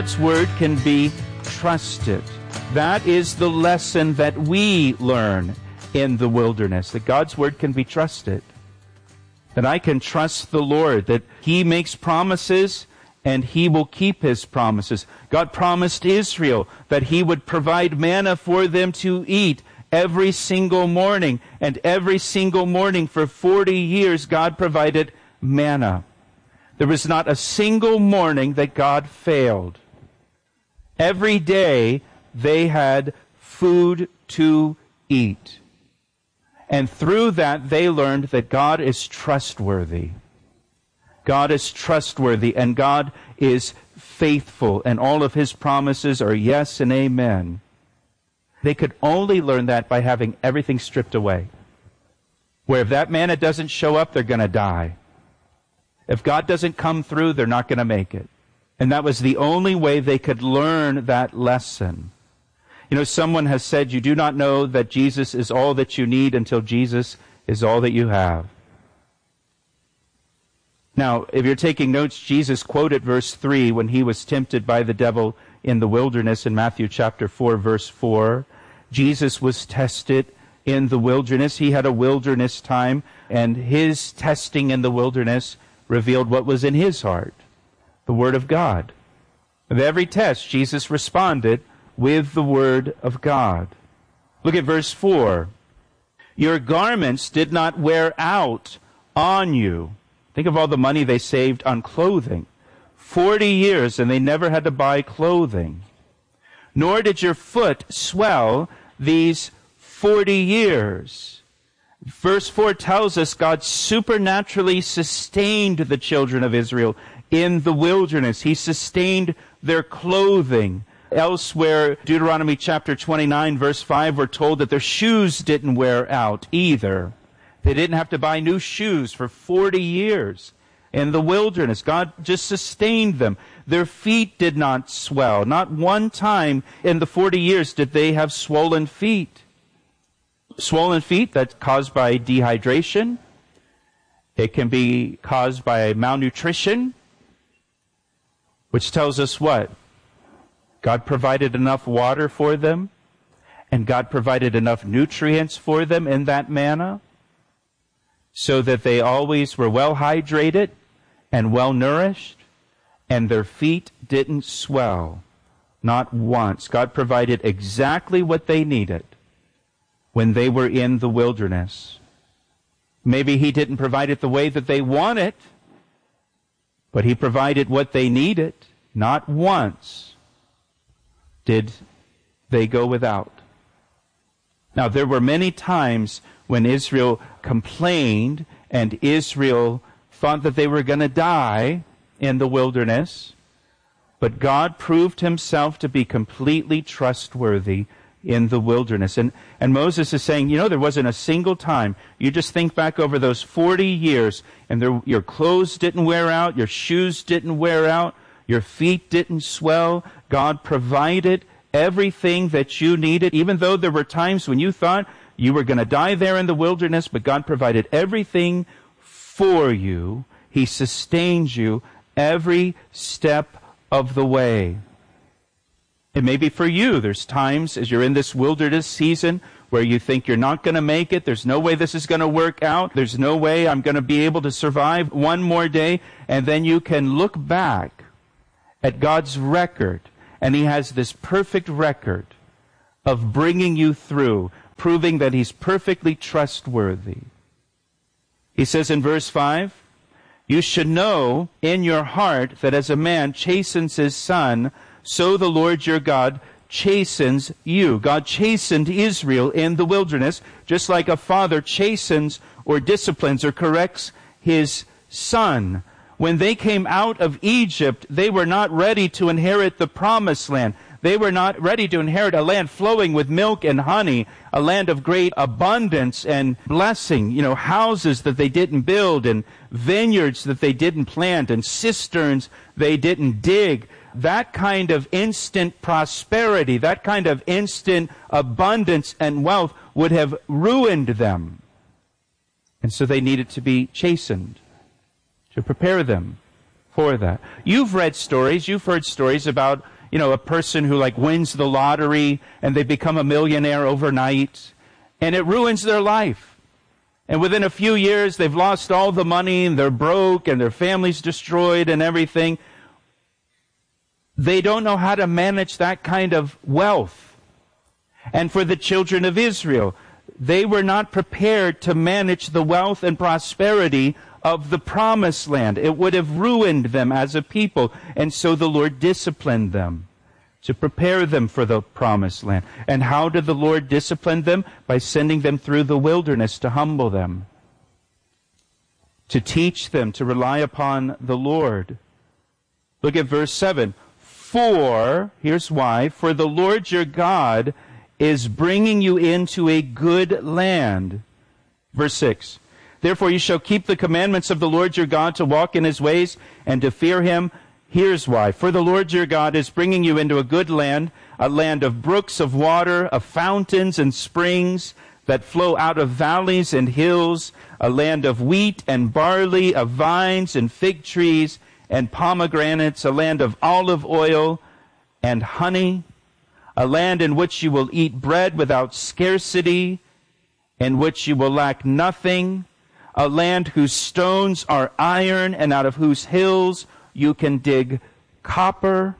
God's word can be trusted. That is the lesson that we learn in the wilderness, that God's word can be trusted. That I can trust the Lord, that He makes promises and He will keep His promises. God promised Israel that He would provide manna for them to eat every single morning. And every single morning for 40 years, God provided manna. There was not a single morning that God failed. Every day, they had food to eat. And through that, they learned that God is trustworthy. God is trustworthy, and God is faithful, and all of His promises are yes and amen. They could only learn that by having everything stripped away. Where if that manna doesn't show up, they're going to die. If God doesn't come through, they're not going to make it. And that was the only way they could learn that lesson. You know, someone has said, you do not know that Jesus is all that you need until Jesus is all that you have. Now, if you're taking notes, Jesus quoted verse 3 when He was tempted by the devil in the wilderness in Matthew chapter 4, verse 4. Jesus was tested in the wilderness. He had a wilderness time, and His testing in the wilderness revealed what was in His heart, the Word of God. Of every test, Jesus responded with the Word of God. Look at verse 4. Your garments did not wear out on you. Think of all the money they saved on clothing. 40 years, and they never had to buy clothing. Nor did your foot swell these 40 years. Verse 4 tells us God supernaturally sustained the children of Israel in the wilderness. He sustained their clothing. Elsewhere, Deuteronomy chapter 29, verse 5, we're told that their shoes didn't wear out either. They didn't have to buy new shoes for 40 years in the wilderness. God just sustained them. Their feet did not swell. Not one time in the 40 years did they have swollen feet. Swollen feet, that's caused by dehydration. It can be caused by malnutrition, which tells us what? God provided enough water for them, and God provided enough nutrients for them in that manna, so that they always were well hydrated and well nourished, and their feet didn't swell, not once. God provided exactly what they needed when they were in the wilderness. Maybe He didn't provide it the way that they wanted, but He provided what they needed. Not once did they go without. Now, there were many times when Israel complained and Israel thought that they were going to die in the wilderness, but God proved Himself to be completely trustworthy in the wilderness. And Moses is saying, you know, there wasn't a single time. You just think back over those 40 years, and your clothes didn't wear out, your shoes didn't wear out, your feet didn't swell. God provided everything that you needed, even though there were times when you thought you were going to die there in the wilderness, but God provided everything for you. He sustained you every step of the way. It may be for you. There's times as you're in this wilderness season where you think you're not going to make it. There's no way this is going to work out. There's no way I'm going to be able to survive one more day. And then you can look back at God's record, and He has this perfect record of bringing you through, proving that He's perfectly trustworthy. He says in verse 5, you should know in your heart that as a man chastens his son, so the Lord your God chastens you. God chastened Israel in the wilderness, just like a father chastens or disciplines or corrects his son. When they came out of Egypt, they were not ready to inherit the promised land. They were not ready to inherit a land flowing with milk and honey, a land of great abundance and blessing. You know, houses that they didn't build, and vineyards that they didn't plant, and cisterns they didn't dig. That kind of instant prosperity, that kind of instant abundance and wealth would have ruined them. And so they needed to be chastened to prepare them for that. You've read stories, you've heard stories about, a person who wins the lottery and they become a millionaire overnight and it ruins their life. And within a few years they've lost all the money and they're broke and their family's destroyed and everything. They don't know how to manage that kind of wealth. And for the children of Israel, they were not prepared to manage the wealth and prosperity of the promised land. It would have ruined them as a people. And so the Lord disciplined them to prepare them for the promised land. And how did the Lord discipline them? By sending them through the wilderness to humble them, to teach them to rely upon the Lord. Look at verse 7. Here's why, for the Lord your God is bringing you into a good land. Verse 6. Therefore you shall keep the commandments of the Lord your God to walk in his ways and to fear him. Here's why. For the Lord your God is bringing you into a good land, a land of brooks of water, of fountains and springs that flow out of valleys and hills, a land of wheat and barley, of vines and fig trees and pomegranates, a land of olive oil and honey, a land in which you will eat bread without scarcity, in which you will lack nothing, a land whose stones are iron and out of whose hills you can dig copper.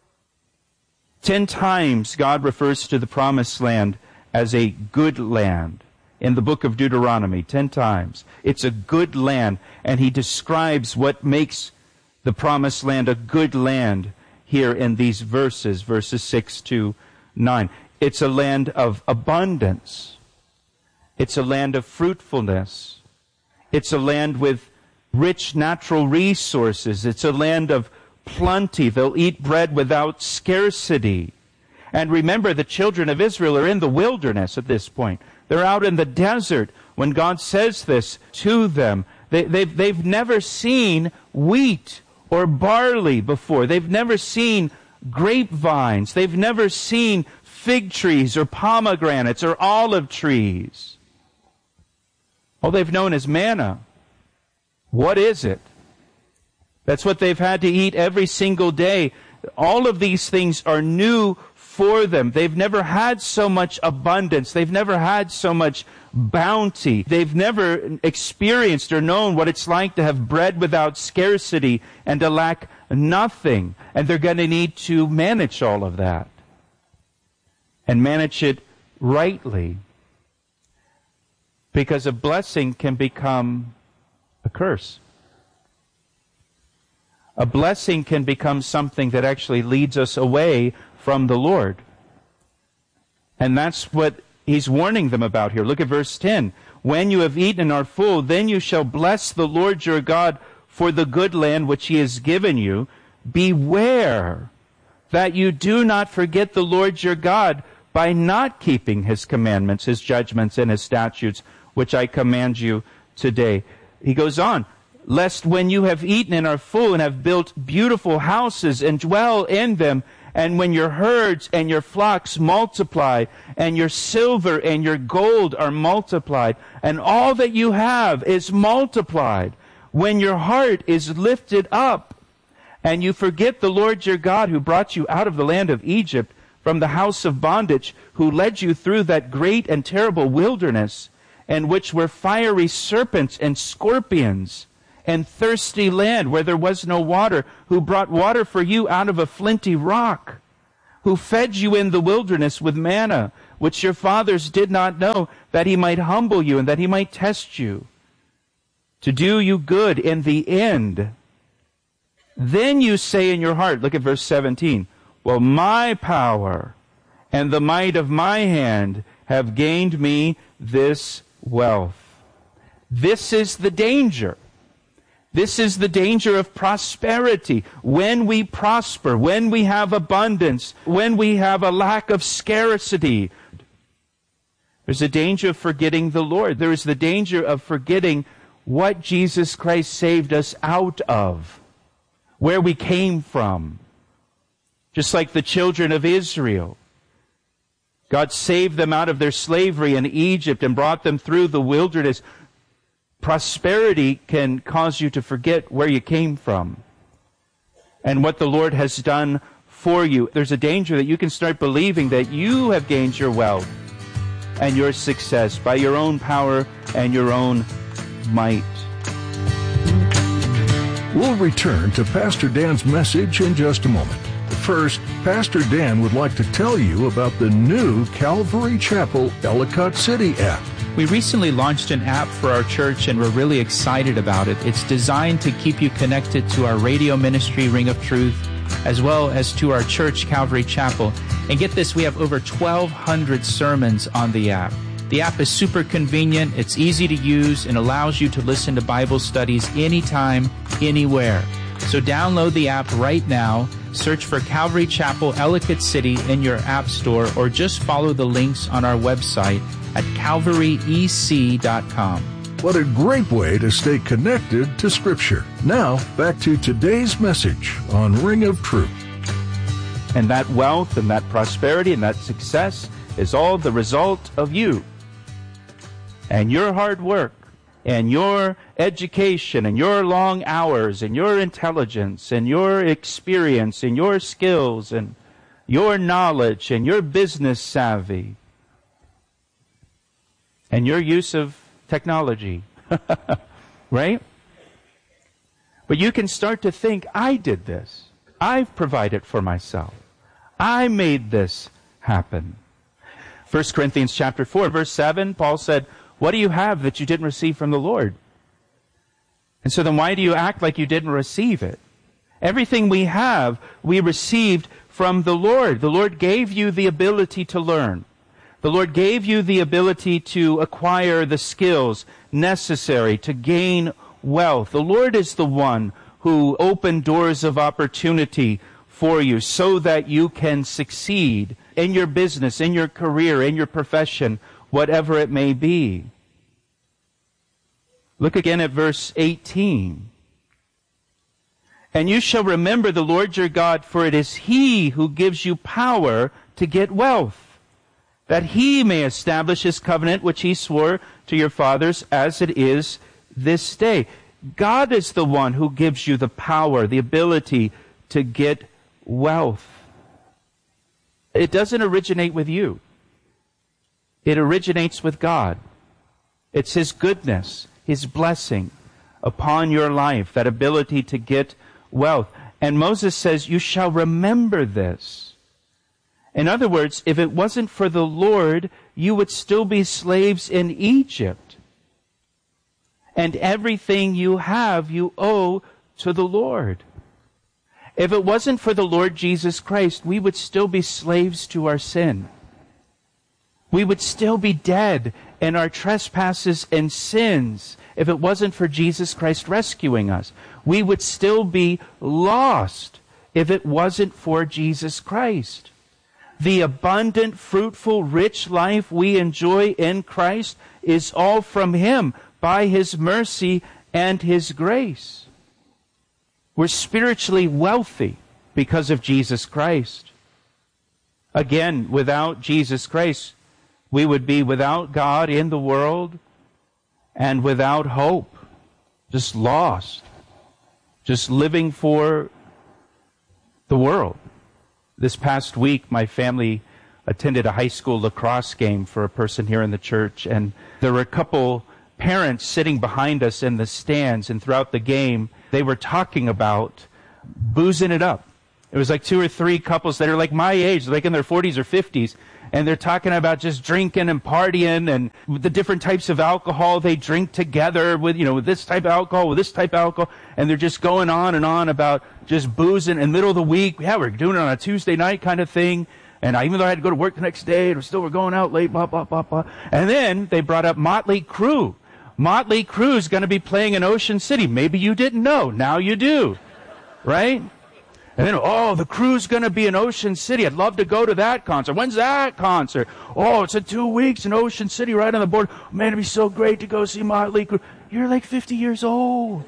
10 times God refers to the promised land as a good land in the book of Deuteronomy. 10 times. It's a good land, and he describes what makes the promised land a good land here in these verses 6 to 9. It's a land of abundance. It's a land of fruitfulness. It's a land with rich natural resources. It's a land of plenty. They'll eat bread without scarcity. And remember, the children of Israel are in the wilderness at this point. They're out in the desert when God says this to them. They've never seen wheat or barley before. They've never seen grapevines. They've never seen fig trees or pomegranates or olive trees. All they've known is manna. What is it? That's what they've had to eat every single day. All of these things are new for them. They've never had so much abundance. They've never had so much bounty. They've never experienced or known what it's like to have bread without scarcity and to lack nothing. And they're going to need to manage all of that and manage it rightly. Because a blessing can become a curse. A blessing can become something that actually leads us away from the Lord. And that's what he's warning them about here. Look at verse 10. When you have eaten and are full, then you shall bless the Lord your God for the good land which he has given you. Beware that you do not forget the Lord your God by not keeping his commandments, his judgments, and his statutes, which I command you today. He goes on, lest when you have eaten and are full and have built beautiful houses and dwell in them, and when your herds and your flocks multiply, and your silver and your gold are multiplied, and all that you have is multiplied, when your heart is lifted up, and you forget the Lord your God who brought you out of the land of Egypt from the house of bondage, who led you through that great and terrible wilderness, and which were fiery serpents and scorpions, and thirsty land where there was no water, who brought water for you out of a flinty rock, who fed you in the wilderness with manna, which your fathers did not know, that he might humble you and that he might test you, to do you good in the end. Then you say in your heart, look at verse 17, well, my power and the might of my hand have gained me this wealth. This is the danger. This is the danger of prosperity. When we prosper, when we have abundance, when we have a lack of scarcity, there's a danger of forgetting the Lord. There is the danger of forgetting what Jesus Christ saved us out of, where we came from. Just like the children of Israel. God saved them out of their slavery in Egypt and brought them through the wilderness. Prosperity can cause you to forget where you came from. and what the Lord has done for you. There's a danger that you can start believing that you have gained your wealth and your success by your own power and your own might. We'll return to Pastor Dan's message in just a moment. First, Pastor Dan would like to tell you about the new Calvary Chapel Ellicott City app. We recently launched an app for our church, and we're really excited about it. It's designed to keep you connected to our radio ministry, Ring of Truth, as well as to our church, Calvary Chapel. And get this, we have over 1,200 sermons on the app. The app is super convenient, it's easy to use, and allows you to listen to Bible studies anytime, anywhere. So download the app right now, search for Calvary Chapel Ellicott City in your app store, or just follow the links on our website at calvaryec.com. What a great way to stay connected to Scripture. Now, back to today's message on Ring of Truth. And that wealth and that prosperity and that success is all the result of you and your hard work and your education and your long hours and your intelligence and your experience and your skills and your knowledge and your business savvy and your use of technology, right? But you can start to think, I did this. I've provided for myself. I made this happen. 1 Corinthians chapter 4, verse 7, Paul said, what do you have that you didn't receive from the Lord? And so then why do you act like you didn't receive it? Everything we have, we received from the Lord. The Lord gave you the ability to learn. The Lord gave you the ability to acquire the skills necessary to gain wealth. The Lord is the one who opened doors of opportunity for you so that you can succeed in your business, in your career, in your profession, whatever it may be. Look again at verse 18. And you shall remember the Lord your God, for it is He who gives you power to get wealth, that He may establish His covenant which He swore to your fathers as it is this day. God is the one who gives you the power, the ability to get wealth. It doesn't originate with you. It originates with God. It's His goodness, His blessing upon your life, that ability to get wealth. And Moses says, you shall remember this. In other words, if it wasn't for the Lord, you would still be slaves in Egypt. And everything you have, you owe to the Lord. If it wasn't for the Lord Jesus Christ, we would still be slaves to our sin. We would still be dead in our trespasses and sins if it wasn't for Jesus Christ rescuing us. We would still be lost if it wasn't for Jesus Christ. The abundant, fruitful, rich life we enjoy in Christ is all from Him by His mercy and His grace. We're spiritually wealthy because of Jesus Christ. Again, without Jesus Christ, we would be without God in the world and without hope, just lost, just living for the world. This past week, my family attended a high school lacrosse game for a person here in the church, and there were a couple parents sitting behind us in the stands, and throughout the game, they were talking about boozing it up. It was like 2 or 3 couples that are like my age, like in their 40s or 50s, and they're talking about just drinking and partying and the different types of alcohol they drink together with, with this type of alcohol, with this type of alcohol, and they're just going on and on about just boozing in the middle of the week. Yeah, we're doing it on a Tuesday night kind of thing. And even though I had to go to work the next day, we're going out late, blah, blah, blah, blah. And then they brought up Motley Crue. Motley Crue is going to be playing in Ocean City. Maybe you didn't know. Now you do. Right? And then, the Crue's going to be in Ocean City. I'd love to go to that concert. When's that concert? Oh, it's in 2 weeks in Ocean City, right on the border. Man, it'd be so great to go see Motley Crue. You're like 50 years old.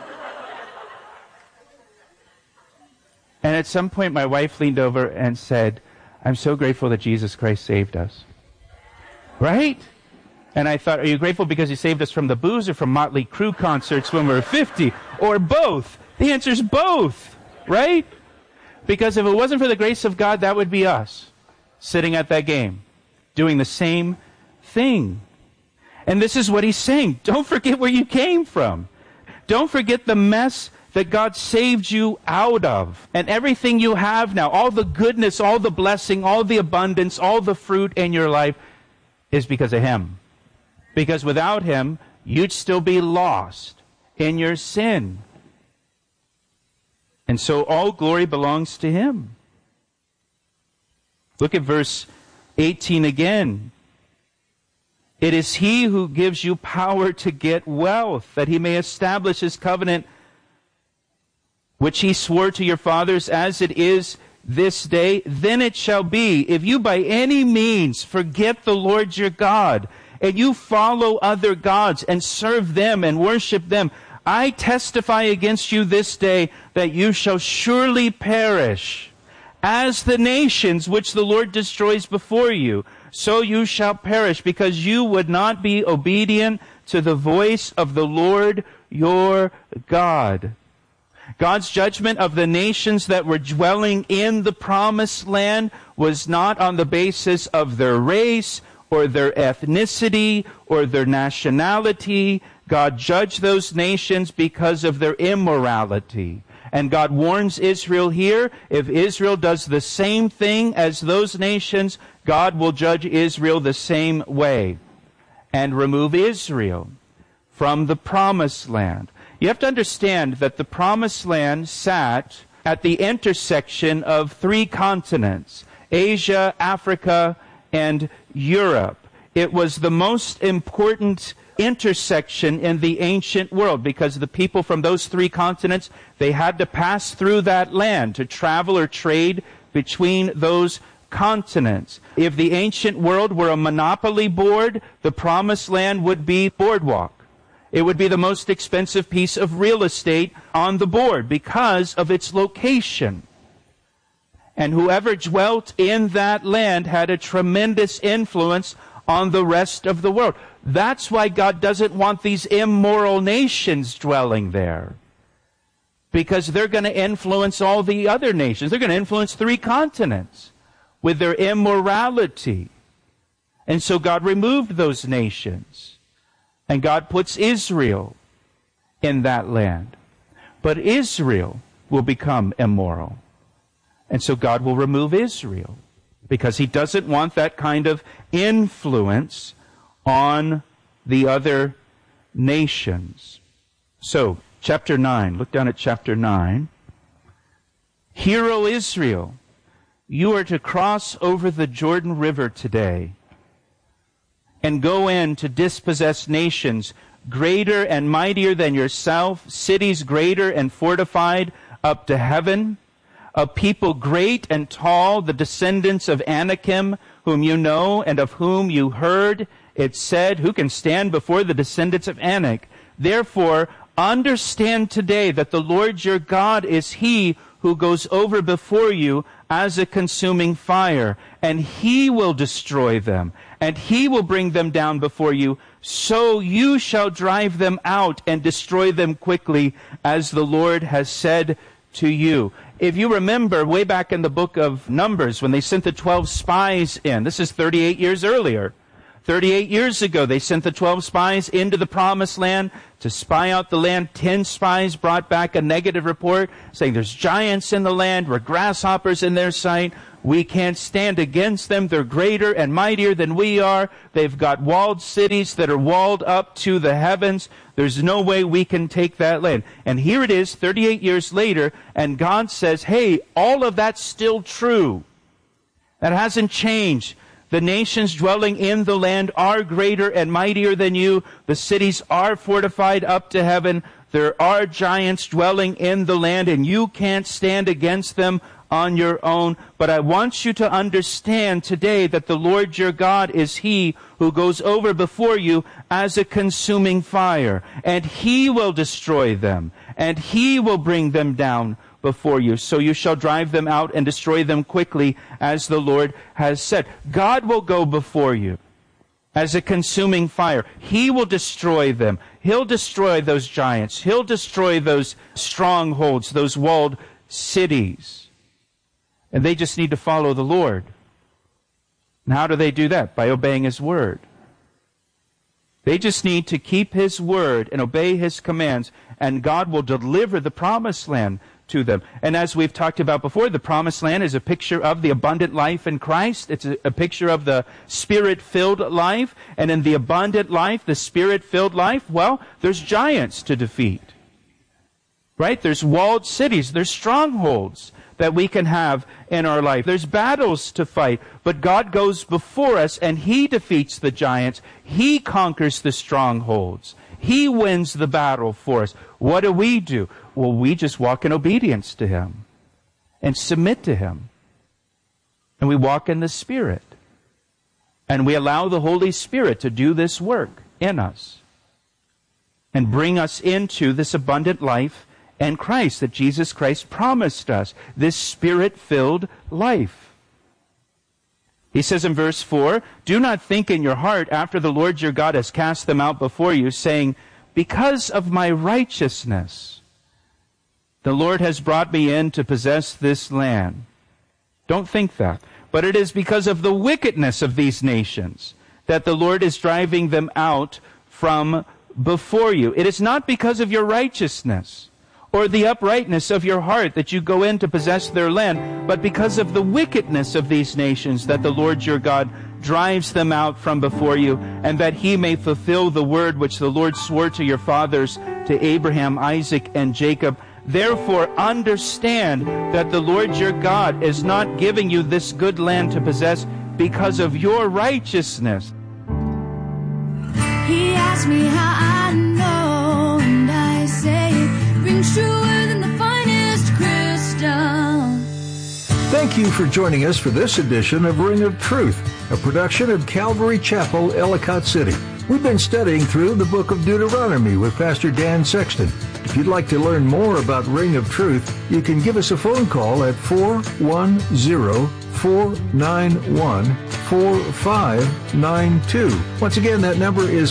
And at some point, my wife leaned over and said, I'm so grateful that Jesus Christ saved us. Right? And I thought, are you grateful because He saved us from the booze or from Motley Crue concerts when we were 50? Or both? The answer's both. Right? Because if it wasn't for the grace of God, that would be us, sitting at that game, doing the same thing. And this is what he's saying. Don't forget where you came from. Don't forget the mess that God saved you out of. And everything you have now, all the goodness, all the blessing, all the abundance, all the fruit in your life is because of him. Because without him, you'd still be lost in your sin. And so all glory belongs to him. Look at verse 18 again. It is he who gives you power to get wealth, that he may establish his covenant, which he swore to your fathers, as it is this day. Then it shall be, if you by any means forget the Lord your God, and you follow other gods and serve them and worship them, I testify against you this day that you shall surely perish. As the nations which the Lord destroys before you, so you shall perish, because you would not be obedient to the voice of the Lord your God. God's judgment of the nations that were dwelling in the promised land was not on the basis of their race or their ethnicity or their nationality. God judged those nations because of their immorality. And God warns Israel here, if Israel does the same thing as those nations, God will judge Israel the same way and remove Israel from the promised land. You have to understand that the promised land sat at the intersection of 3 continents, Asia, Africa, and Europe. It was the most important intersection in the ancient world because the people from those 3 continents, they had to pass through that land to travel or trade between those continents. If the ancient world were a monopoly board, the promised land would be boardwalk. It would be the most expensive piece of real estate on the board because of its location. And whoever dwelt in that land had a tremendous influence on the rest of the world. That's why God doesn't want these immoral nations dwelling there. Because they're going to influence all the other nations. They're going to influence 3 continents with their immorality. And so God removed those nations. And God puts Israel in that land. But Israel will become immoral. And so God will remove Israel. Because he doesn't want that kind of influence on the other nations. So, chapter 9. Look down at chapter 9. Hear, O Israel, you are to cross over the Jordan River today and go in to dispossess nations greater and mightier than yourself, cities greater and fortified up to heaven, a people great and tall, the descendants of Anakim, whom you know and of whom you heard. It said, who can stand before the descendants of Anak? Therefore, understand today that the Lord your God is he who goes over before you as a consuming fire, and he will destroy them, and he will bring them down before you, so you shall drive them out and destroy them quickly, as the Lord has said to you. If you remember way back in the book of Numbers, when they sent the 12 spies in, this is 38 years earlier. 38 years ago, they sent the 12 spies into the promised land to spy out the land. 10 spies brought back a negative report saying there's giants in the land, we're grasshoppers in their sight, we can't stand against them, they're greater and mightier than we are, they've got walled cities that are walled up to the heavens, there's no way we can take that land. And here it is, 38 years later, and God says, hey, all of that's still true. That hasn't changed. The nations dwelling in the land are greater and mightier than you. The cities are fortified up to heaven. There are giants dwelling in the land, and you can't stand against them on your own. But I want you to understand today that the Lord your God is he who goes over before you as a consuming fire, and he will destroy them, and he will bring them down before you. So you shall drive them out and destroy them quickly, as the Lord has said. God will go before you as a consuming fire. He will destroy them. He'll destroy those giants. He'll destroy those strongholds, those walled cities. And they just need to follow the Lord. And how do they do that? By obeying His Word. They just need to keep His Word and obey His commands, and God will deliver the promised land to them. And as we've talked about before, the promised land is a picture of the abundant life in Christ. It's a picture of the Spirit-filled life. And in the abundant life, the Spirit-filled life, well, there's giants to defeat. Right? There's walled cities. There's strongholds that we can have in our life. There's battles to fight. But God goes before us and He defeats the giants. He conquers the strongholds. He wins the battle for us. What do? Well, we just walk in obedience to Him and submit to Him. And we walk in the Spirit. And we allow the Holy Spirit to do this work in us and bring us into this abundant life and Christ that Jesus Christ promised us, this Spirit-filled life. He says in verse 4, "Do not think in your heart after the Lord your God has cast them out before you, saying, because of my righteousness, the Lord has brought me in to possess this land." Don't think that. But it is because of the wickedness of these nations that the Lord is driving them out from before you. It is not because of your righteousness or the uprightness of your heart that you go in to possess their land, but because of the wickedness of these nations that the Lord your God drives them out from before you, and that He may fulfill the word which the Lord swore to your fathers, to Abraham, Isaac, and Jacob. Therefore understand that the Lord your God is not giving you this good land to possess because of your righteousness. He asked me how I know, and I say it rings truer than the finest crystal. Thank you for joining us for this edition of Ring of Truth, a production of Calvary Chapel, Ellicott City. We've been studying through the book of Deuteronomy with Pastor Dan Sexton. If you'd like to learn more about Ring of Truth, you can give us a phone call at 410-491-4592. Once again, that number is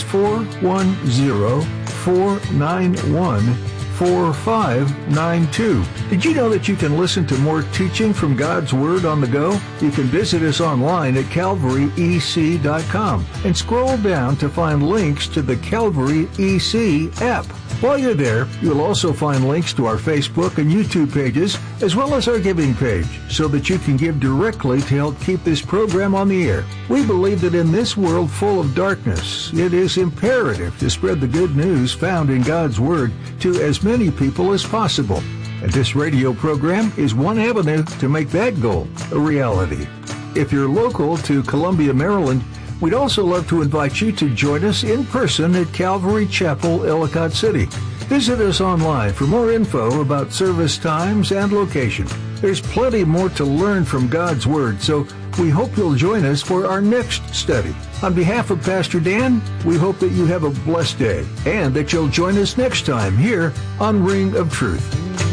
410-491-4592. Did you know that you can listen to more teaching from God's Word on the go? You can visit us online at calvaryec.com and scroll down to find links to the Calvary EC app. While you're there, you'll also find links to our Facebook and YouTube pages, as well as our giving page, so that you can give directly to help keep this program on the air. We believe that in this world full of darkness, it is imperative to spread the good news found in God's Word to as many people as possible. And this radio program is one avenue to make that goal a reality. If you're local to Columbia, Maryland, we'd also love to invite you to join us in person at Calvary Chapel, Ellicott City. Visit us online for more info about service times and location. There's plenty more to learn from God's Word, so we hope you'll join us for our next study. On behalf of Pastor Dan, we hope that you have a blessed day and that you'll join us next time here on Ring of Truth.